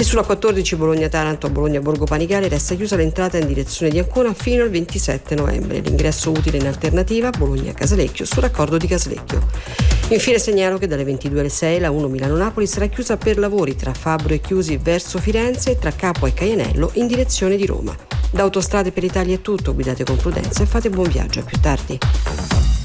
sulla 14 Bologna-Taranto, Bologna-Borgo Panigale resta chiusa l'entrata in direzione di Ancona fino al 27 novembre. L'ingresso utile in alternativa Bologna-Casalecchio sul raccordo di Casalecchio. Infine segnalo che dalle 22 alle 6 la 1 Milano-Napoli sarà chiusa per lavori tra Fabbro e Chiusi verso Firenze e tra Capua e Caianello in direzione di Roma. Da Autostrade per l'Italia è tutto, guidate con prudenza e fate buon viaggio, a più tardi.